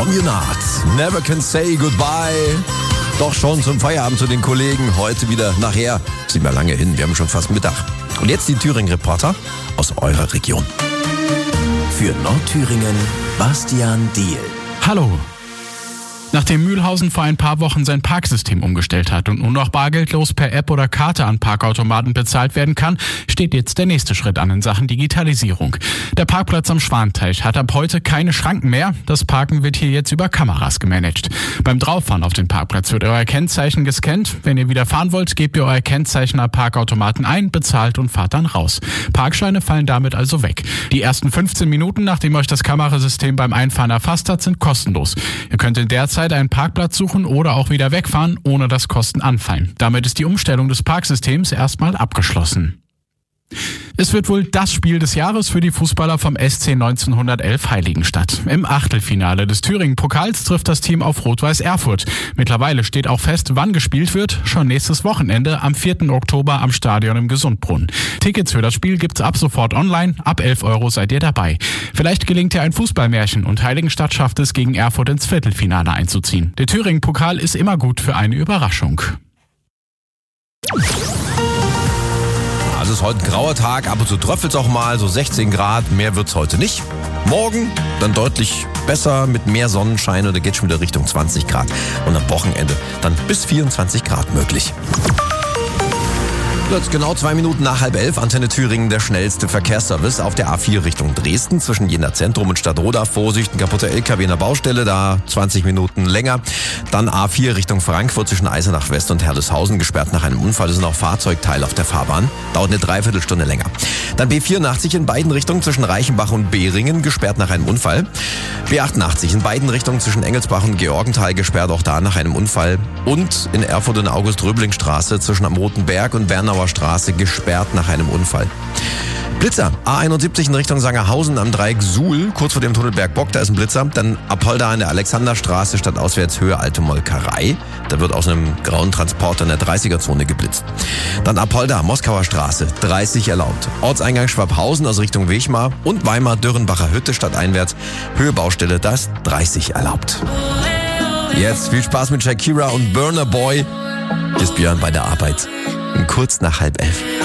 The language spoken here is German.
Communard, Never Can Say Goodbye. Doch schon zum Feierabend zu den Kollegen. Heute wieder nachher. Sind wir lange hin, wir haben schon fast Mittag. Und jetzt die Thüringen-Reporter aus eurer Region. Für Nordthüringen, Bastian Diehl. Hallo. Nachdem Mühlhausen vor ein paar Wochen sein Parksystem umgestellt hat und nur noch bargeldlos per App oder Karte an Parkautomaten bezahlt werden kann, steht jetzt der nächste Schritt an in Sachen Digitalisierung. Der Parkplatz am Schwanteich hat ab heute keine Schranken mehr. Das Parken wird hier jetzt über Kameras gemanagt. Beim Drauffahren auf den Parkplatz wird euer Kennzeichen gescannt. Wenn ihr wieder fahren wollt, gebt ihr euer Kennzeichen am Parkautomaten ein, bezahlt und fahrt dann raus. Parkscheine fallen damit also weg. Die ersten 15 Minuten, nachdem euch das Kamerasystem beim Einfahren erfasst hat, sind kostenlos. Ihr könnt in der Zeit einen Parkplatz suchen oder auch wieder wegfahren, ohne dass Kosten anfallen. Damit ist die Umstellung des Parksystems erstmal abgeschlossen. Es wird wohl das Spiel des Jahres für die Fußballer vom SC 1911 Heiligenstadt. Im Achtelfinale des Thüringen-Pokals trifft das Team auf Rot-Weiß Erfurt. Mittlerweile steht auch fest, wann gespielt wird. Schon nächstes Wochenende am 4. Oktober am Stadion im Gesundbrunnen. Tickets für das Spiel gibt's ab sofort online. Ab 11 € seid ihr dabei. Vielleicht gelingt ja ein Fußballmärchen und Heiligenstadt schafft es, gegen Erfurt ins Viertelfinale einzuziehen. Der Thüringen-Pokal ist immer gut für eine Überraschung. Also es ist heute ein grauer Tag, ab und zu tröpfelt es auch mal, so 16 Grad, mehr wird's heute nicht. Morgen dann deutlich besser mit mehr Sonnenschein und da geht schon wieder Richtung 20 Grad. Und am Wochenende dann bis 24 Grad möglich. Jetzt genau 2 Minuten nach 10:30, Antenne Thüringen, der schnellste Verkehrsservice auf der A4 Richtung Dresden zwischen Jena Zentrum und Stadtroda. Vorsicht, ein kaputter LKW in der Baustelle, da 20 Minuten länger. Dann A4 Richtung Frankfurt zwischen Eisenach West und Herleshausen, gesperrt nach einem Unfall. Es sind auch Fahrzeugteile auf der Fahrbahn, dauert eine Dreiviertelstunde länger. Dann B84 in beiden Richtungen zwischen Reichenbach und Behringen, gesperrt nach einem Unfall. B88 in beiden Richtungen zwischen Engelsbach und Georgenthal, gesperrt auch da nach einem Unfall. Und in Erfurt und August-Röbling-Straße zwischen am Roten Berg und Bernauer Straße, gesperrt nach einem Unfall. Blitzer, A71 in Richtung Sangerhausen am Dreieck Suhl, kurz vor dem Tunnel Bergbock, da ist ein Blitzer. Dann Apolda an der Alexanderstraße, stadtauswärts Höhe Alte Molkerei. Da wird aus einem grauen Transporter in der 30er-Zone geblitzt. Dann Apolda, Moskauer Straße, 30 erlaubt. Ortseingang Schwabhausen aus Richtung Wechmar und Weimar-Dürrenbacher Hütte stadteinwärts, Höhe Baustelle, da ist 30 erlaubt. Jetzt viel Spaß mit Shakira und Burna Boy. Hier ist Björn bei der Arbeit. Kurz nach 10:30.